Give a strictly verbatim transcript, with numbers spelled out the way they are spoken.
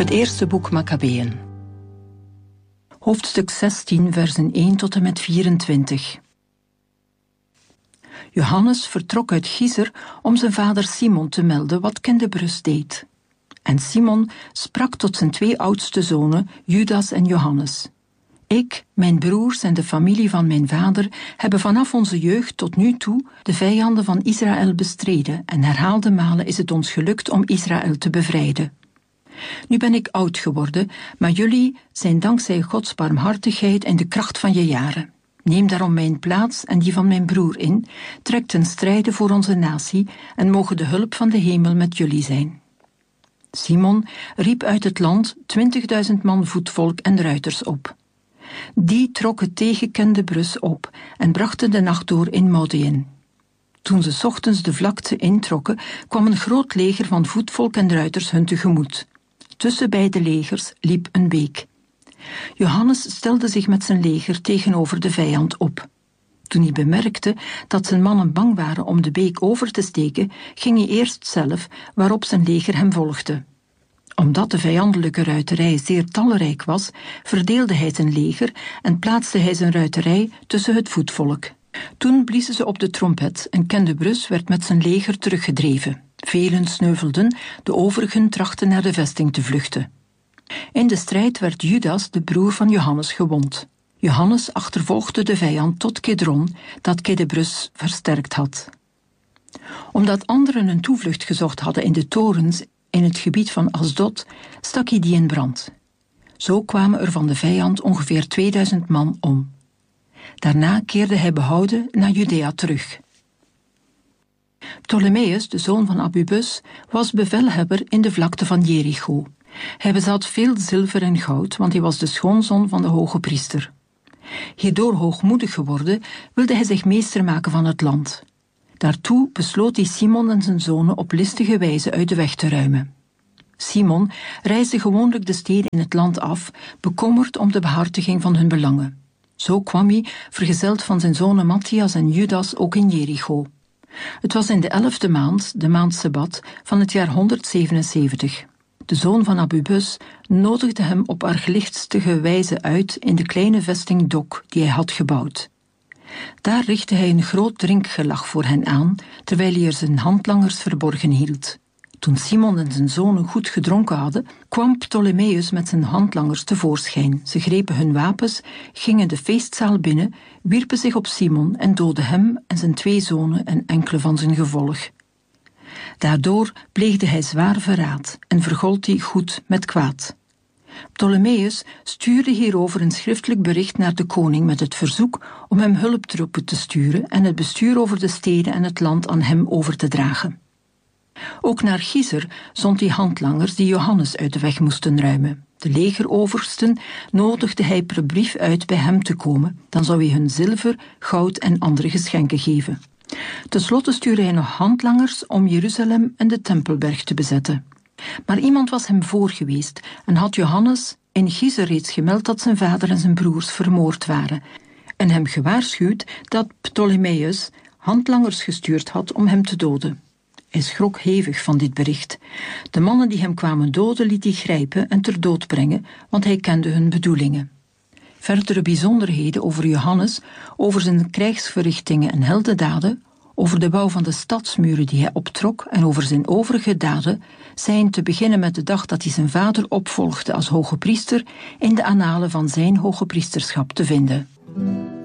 Het eerste boek Makkabeeën. Hoofdstuk zestien, versen één tot en met vierentwintig. Johannes vertrok uit Gizer om zijn vader Simon te melden wat Kendebrus deed. En Simon sprak tot zijn twee oudste zonen, Judas en Johannes. Ik, mijn broers en de familie van mijn vader hebben vanaf onze jeugd tot nu toe de vijanden van Israël bestreden en herhaalde malen is het ons gelukt om Israël te bevrijden. Nu ben ik oud geworden, maar jullie zijn dankzij Gods barmhartigheid en de kracht van je jaren. Neem daarom mijn plaats en die van mijn broer in, trek ten strijde voor onze natie en mogen de hulp van de hemel met jullie zijn. Simon riep uit het land twintigduizend man voetvolk en ruiters op. Die trokken tegen Kendebrus op en brachten de nacht door in Modein. Toen ze 's ochtends de vlakte introkken, kwam een groot leger van voetvolk en ruiters hun tegemoet. Tussen beide legers liep een beek. Johannes stelde zich met zijn leger tegenover de vijand op. Toen hij bemerkte dat zijn mannen bang waren om de beek over te steken, ging hij eerst zelf, waarop zijn leger hem volgde. Omdat de vijandelijke ruiterij zeer talrijk was, verdeelde hij zijn leger en plaatste hij zijn ruiterij tussen het voetvolk. Toen bliezen ze op de trompet en Kendebrus werd met zijn leger teruggedreven. Velen sneuvelden, de overigen trachtten naar de vesting te vluchten. In de strijd werd Judas, de broer van Johannes, gewond. Johannes achtervolgde de vijand tot Kedron, dat Kendebrus versterkt had. Omdat anderen een toevlucht gezocht hadden in de torens in het gebied van Asdod, stak hij die in brand. Zo kwamen er van de vijand ongeveer tweeduizend man om. Daarna keerde hij behouden naar Judea terug. Ptolemeus, de zoon van Abubus, was bevelhebber in de vlakte van Jericho. Hij bezat veel zilver en goud, want hij was de schoonzoon van de hoge priester. Hierdoor hoogmoedig geworden, wilde hij zich meester maken van het land. Daartoe besloot hij Simon en zijn zonen op listige wijze uit de weg te ruimen. Simon reisde gewoonlijk de steden in het land af, bekommerd om de behartiging van hun belangen. Zo kwam hij, vergezeld van zijn zonen Matthias en Judas, ook in Jericho. Het was in de elfde maand, de maand Sebat, van het jaar honderdzevenenzeventig. De zoon van Abubus nodigde hem op arglichtstige wijze uit in de kleine vesting Dok die hij had gebouwd. Daar richtte hij een groot drinkgelag voor hen aan, terwijl hij er zijn handlangers verborgen hield. Toen Simon en zijn zonen goed gedronken hadden, kwam Ptolemeus met zijn handlangers tevoorschijn. Ze grepen hun wapens, gingen de feestzaal binnen, wierpen zich op Simon en doodden hem en zijn twee zonen en enkele van zijn gevolg. Daardoor pleegde hij zwaar verraad en vergold hij goed met kwaad. Ptolemeus stuurde hierover een schriftelijk bericht naar de koning met het verzoek om hem hulptroepen te sturen en het bestuur over de steden en het land aan hem over te dragen. Ook naar Gizer zond hij handlangers die Johannes uit de weg moesten ruimen. De legeroversten nodigde hij per brief uit bij hem te komen, dan zou hij hun zilver, goud en andere geschenken geven. Ten slotte stuurde hij nog handlangers om Jeruzalem en de Tempelberg te bezetten. Maar iemand was hem voor geweest en had Johannes in Gizer reeds gemeld dat zijn vader en zijn broers vermoord waren en hem gewaarschuwd dat Ptolemeus handlangers gestuurd had om hem te doden. Hij schrok hevig van dit bericht. De mannen die hem kwamen doden liet hij grijpen en ter dood brengen, want hij kende hun bedoelingen. Verdere bijzonderheden over Johannes, over zijn krijgsverrichtingen en heldendaden, over de bouw van de stadsmuren die hij optrok en over zijn overige daden, zijn te beginnen met de dag dat hij zijn vader opvolgde als hoge priester in de annalen van zijn hoge priesterschap te vinden.